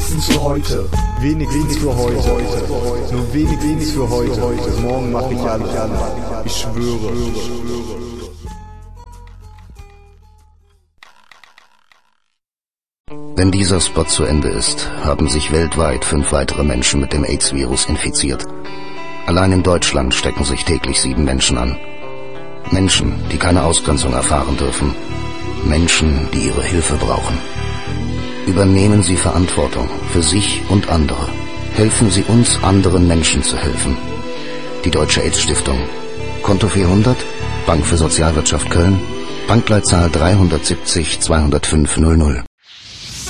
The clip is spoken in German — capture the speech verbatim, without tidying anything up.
Wenigstens für heute. Wenigstens für heute. Nur wenigstens für heute. Morgen mache ich alles. Ich schwöre. Wenn dieser Spot zu Ende ist, haben sich weltweit fünf weitere Menschen mit dem AIDS-Virus infiziert. Allein in Deutschland stecken sich täglich sieben Menschen an. Menschen, die keine Ausgrenzung erfahren dürfen. Menschen, die ihre Hilfe brauchen. Übernehmen Sie Verantwortung für sich und andere. Helfen Sie uns, anderen Menschen zu helfen. Die Deutsche AIDS-Stiftung. Konto vierhundert, Bank für Sozialwirtschaft Köln, Bankleitzahl drei sieben null zwei null fünf null null.